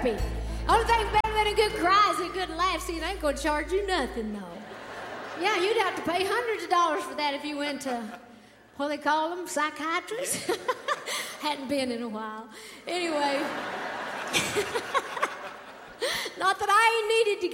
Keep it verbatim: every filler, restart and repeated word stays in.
therapy. Only thing better than a good cry is a good laugh. See, they ain't gonna charge you nothing, though. Yeah, you'd have to pay hundreds of dollars for that if you went to, what do they call them, psychiatrists? Hadn't been in a while. Anyway. Not that I ain't needed to